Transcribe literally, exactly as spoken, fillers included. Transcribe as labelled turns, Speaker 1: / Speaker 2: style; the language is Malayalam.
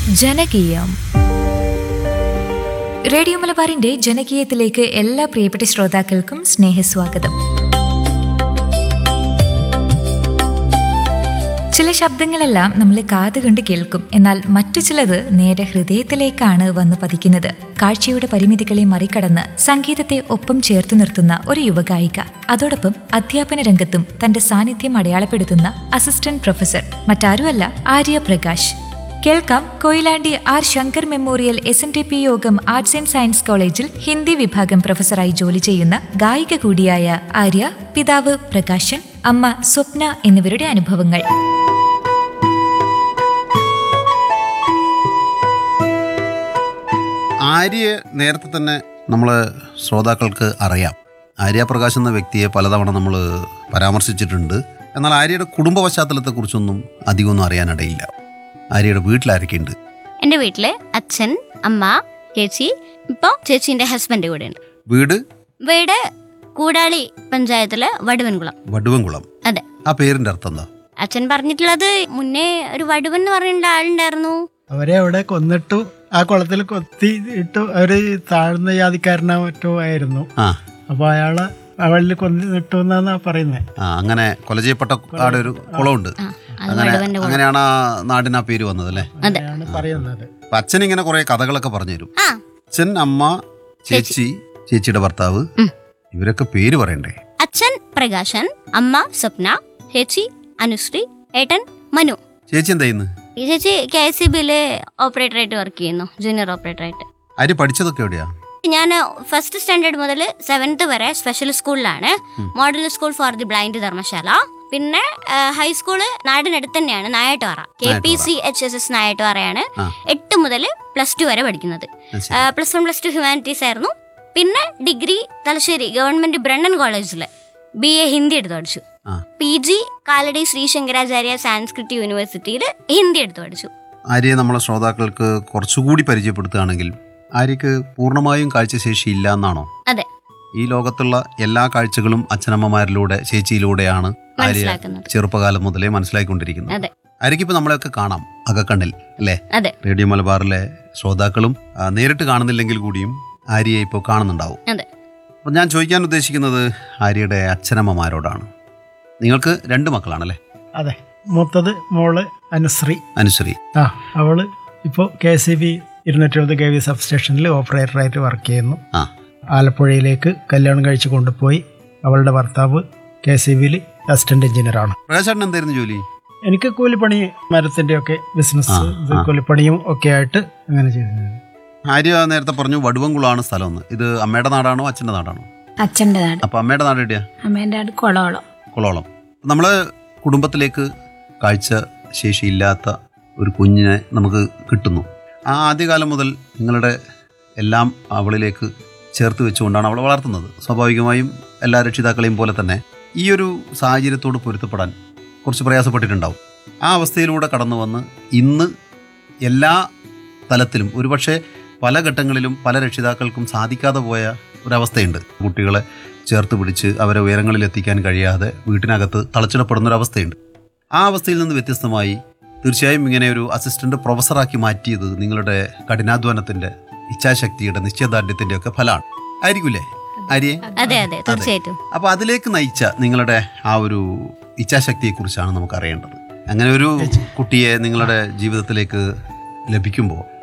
Speaker 1: ജനകീയം. റേഡിയോ മലബാറിന്റെ ജനകീയത്തിലേക്ക് എല്ലാ പ്രിയപ്പെട്ട ശ്രോതാക്കൾക്കും സ്നേഹസ്വാഗതം. ചില ശബ്ദങ്ങളെല്ലാം നമ്മൾ കാതുകൊണ്ട് കേൾക്കും, എന്നാൽ മറ്റു ചിലത് നേരെ ഹൃദയത്തിലേക്കാണ് വന്ന് പതിക്കുന്നത്. കാഴ്ചയുടെ പരിമിതികളെ മറികടന്ന് സംഗീതത്തെ ഒപ്പം ചേർത്തു നിർത്തുന്ന ഒരു യുവഗായിക, അതോടൊപ്പം അധ്യാപന രംഗത്തും തന്റെ സാന്നിധ്യം അടയാളപ്പെടുത്തുന്ന അസിസ്റ്റന്റ് പ്രൊഫസർ മറ്റാരുമല്ല ആര്യ പ്രകാശ്. കേൾക്കാം, Koyilandy R Shankar memorial S N D P യോഗം ആർട്സ് ആൻഡ് സയൻസ് കോളേജിൽ ഹിന്ദി വിഭാഗം പ്രൊഫസറായി ജോലി ചെയ്യുന്ന ഗായിക കൂടിയായ ആര്യ, പിതാവ് പ്രകാശൻ, അമ്മ സ്വപ്ന എന്നിവരുടെ അനുഭവങ്ങൾ.
Speaker 2: ആര്യയെ നേരത്തെ തന്നെ നമ്മൾ ശ്രോതാക്കൾക്ക് അറിയാം. ആര്യ പ്രകാശ് എന്ന വ്യക്തിയെ പലതവണ നമ്മൾ പരാമർശിച്ചിട്ടുണ്ട്. എന്നാൽ ആര്യയുടെ കുടുംബ പശ്ചാത്തലത്തെക്കുറിച്ചൊന്നും അധികമൊന്നും അറിയാനിടയില്ല. ആര്യയുടെ വീട്ടിലാരൊക്കെയുണ്ട്?
Speaker 3: എൻ്റെ വീട്ടില് അച്ഛൻ, അമ്മ, ചേച്ചി, ഇപ്പൊ ചേച്ചിന്റെ ഹസ്ബൻഡ് കൂടെ ഉണ്ട്.
Speaker 2: വീട്
Speaker 3: വീട് കൂടാളി പഞ്ചായത്തില് വടുവൻകുളം.
Speaker 2: വടുവൻകുളം.
Speaker 3: അതെ.
Speaker 2: ആ പേരിന്റെ അർത്ഥം എന്താ?
Speaker 3: അച്ഛൻ പറഞ്ഞിട്ടുള്ളത്, മുന്നേ ഒരു വടുവൻ എന്ന് പറഞ്ഞ ആളുണ്ടായിരുന്നു,
Speaker 4: അവരെ അവിടെ കൊന്നിട്ടു, ആ കുളത്തിൽ കൊത്തി ഇട്ടു. അവര് താഴ്ന്ന ജാതിക്കാരനോ മറ്റോ ആയിരുന്നു. അപ്പൊ അയാളെ അവളിൽ കൊന്നിട്ടു എന്നാ പറയുന്നത്.
Speaker 2: അങ്ങനെ കൊല ചെയ്യപ്പെട്ട ആടെ ഒരു കുളമുണ്ട്. അങ്ങനെ അങ്ങനെയാണ് ആ നാടിന് ആ പേര് വന്നത് അല്ലേ?
Speaker 4: പറയുന്നത്.
Speaker 2: അച്ഛൻ ഇങ്ങനെ കുറെ കഥകളൊക്കെ പറഞ്ഞു തരും. അച്ഛൻ, അമ്മ, ചേച്ചി, ചേച്ചിയുടെ ഭർത്താവ്, ഇവരൊക്കെ പേര് പറയണ്ടേ?
Speaker 3: അച്ഛൻ പ്രകാശൻ, അമ്മ സ്വപ്ന, ചേച്ചി അനുശ്രീ, ഏട്ടൻ മനു.
Speaker 2: ചേച്ചി എന്താ ചെയ്യുന്നത്?
Speaker 3: ഈ ചേച്ചി കെ എസ് ഇ ബിയില് ഓപ്പറേറ്റർ ആയിട്ട് വർക്ക് ചെയ്യുന്നു, ജൂനിയർ ഓപ്പറേറ്റർ ആയിട്ട്.
Speaker 2: ആര് പഠിച്ചതൊക്കെ എവിടെയാ?
Speaker 3: ഞാൻ ഫസ്റ്റ് സ്റ്റാൻഡേർഡ് മുതൽ സെവൻത്ത് വരെ സ്പെഷ്യൽ സ്കൂളിലാണ്, model school for the blind Dharamshala. പിന്നെ ഹൈസ്കൂള് നാടിനടുത്ത് തന്നെയാണ്, Nayattupara, K P C H S S നായാട്ടുപാറയാണ്. എട്ട് മുതൽ പ്ലസ് ടു വരെ പഠിക്കുന്നത്. Plus one plus two humanities ആയിരുന്നു. പിന്നെ ഡിഗ്രി തലശ്ശേരി ഗവൺമെന്റ് ബ്രണ്ണൻ കോളേജില് ബി എ ഹിന്ദി എടുത്ത് പഠിച്ചു. പി ജി കാലടി ശ്രീ ശങ്കരാചാര്യ സാൻസ്ക്രിറ്റ് യൂണിവേഴ്സിറ്റിയിൽ ഹിന്ദി എടുത്ത് പഠിച്ചു.
Speaker 2: ആര്യയെ നമ്മളെ ശ്രോതാക്കൾക്ക് കുറച്ചുകൂടി പരിചയപ്പെടുത്തുകയാണെങ്കിൽ, ആര്യക്ക് പൂർണ്ണമായും കാഴ്ചശേഷി ഇല്ല എന്നാണോ?
Speaker 3: അതെ.
Speaker 2: ഈ ലോകത്തുള്ള എല്ലാ കാഴ്ചകളും അച്ഛനമ്മമാരിലൂടെ, ചേച്ചിയിലൂടെയാണ് ആര്യ ചെറുപ്പകാലം മുതലേ മനസ്സിലാക്കിക്കൊണ്ടിരിക്കുന്നത്. ആര്യക്കിപ്പോ നമ്മളെയൊക്കെ കാണാം അകക്കണ്ണിൽ അല്ലേ? റേഡിയോ മലബാറിലെ ശ്രോതാക്കളും നേരിട്ട് കാണുന്നില്ലെങ്കിൽ കൂടിയും ആര്യയെ ഇപ്പോൾ കാണുന്നുണ്ടാവും. അപ്പം ഞാൻ ചോദിക്കാൻ ഉദ്ദേശിക്കുന്നത് ആര്യയുടെ അച്ഛനമ്മമാരോടാണ്. നിങ്ങൾക്ക് രണ്ട് മക്കളാണല്ലേ?
Speaker 4: അതെ. മൂത്തത് മോള് അനുശ്രീ.
Speaker 2: അനുശ്രീ
Speaker 4: ആ അവള് ഇപ്പോൾ കെ സി ബി ഇരുന്നൂറ്റി എഴുപത് കെ വി സബ് സ്റ്റേഷനിൽ ഓപ്പറേറ്ററായിട്ട് വർക്ക് ചെയ്യുന്നു. ആലപ്പുഴയിലേക്ക് കല്യാണം കഴിച്ച് കൊണ്ടുപോയി. അവളുടെ ഭർത്താവ് കെ സി ബിയിൽ അസിസ്റ്റന്റ് എഞ്ചിനീയറാണ്.
Speaker 2: പ്രകാശേട്ടൻ എന്തായിരുന്നു ജോലി?
Speaker 4: എനിക്ക് കൂലിപ്പണി, മരത്തിന്റെ ഒക്കെ ബിസിനസ്, കൂലിപ്പണിയും ഒക്കെ ആയിട്ട് അങ്ങനെ ചെയ്തു.
Speaker 2: ആര്യ നേരത്തെ പറഞ്ഞു വടുവൻകുളമാണ് സ്ഥലം. ഇത് അമ്മയുടെ നാടാണോ അച്ഛൻ്റെ നാടാണോ?
Speaker 5: അച്ഛൻ്റെ നാട്.
Speaker 2: അപ്പൊ അമ്മയുടെ നാട് എവിടെയാ?
Speaker 5: അമ്മേൻ്റെ നാട് കുളോളം.
Speaker 2: കുളോളം. നമ്മള് കുടുംബത്തിലേക്ക് കാഴ്ച ശേഷിയില്ലാത്ത ഒരു കുഞ്ഞിനെ നമുക്ക് കിട്ടുന്നു. ആ ആദ്യകാലം മുതൽ നിങ്ങളുടെ എല്ലാം അവളിലേക്ക് ചേർത്ത് വെച്ചുകൊണ്ടാണ് അവളെ വളർത്തുന്നത്. സ്വാഭാവികമായും എല്ലാ രക്ഷിതാക്കളെയും പോലെ തന്നെ ഈ ഒരു സാഹചര്യത്തോട് പൊരുത്തപ്പെടാൻ കുറച്ച് പ്രയാസപ്പെട്ടിട്ടുണ്ടാവും. ആ അവസ്ഥയിലൂടെ കടന്നു വന്ന് ഇന്ന് എല്ലാ തലത്തിലും ഒരുപക്ഷെ പല ഘട്ടങ്ങളിലും പല രക്ഷിതാക്കൾക്കും സാധിക്കാതെ പോയ ഒരവസ്ഥയുണ്ട്. കുട്ടികളെ ചേർത്ത് പിടിച്ച് അവരെ ഉയരങ്ങളിൽ എത്തിക്കാൻ കഴിയാതെ വീട്ടിനകത്ത് തളച്ചിടപ്പെടുന്നൊരവസ്ഥയുണ്ട്. ആ അവസ്ഥയിൽ നിന്ന് വ്യത്യസ്തമായി തീർച്ചയായും ഇങ്ങനെ ഒരു അസിസ്റ്റന്റ് പ്രൊഫസറാക്കി മാറ്റിയത് നിങ്ങളുടെ കഠിനാധ്വാനത്തിന്റെ, ഇച്ഛാശക്തിയുടെ, നിശ്ചയദാർഢ്യത്തിന്റെ ഒക്കെ ഫലമാണ് ആയിരിക്കൂലേ ആര്യെ?
Speaker 3: അതെ അതെ, തീർച്ചയായിട്ടും.
Speaker 2: അപ്പൊ അതിലേക്ക് നയിച്ച നിങ്ങളുടെ ആ ഒരു ഇച്ഛാശക്തിയെ കുറിച്ചാണ് നമുക്ക് അറിയേണ്ടത്. അങ്ങനെ ഒരു കുട്ടിയെ നിങ്ങളുടെ ജീവിതത്തിലേക്ക് ലഭിക്കുമ്പോൾ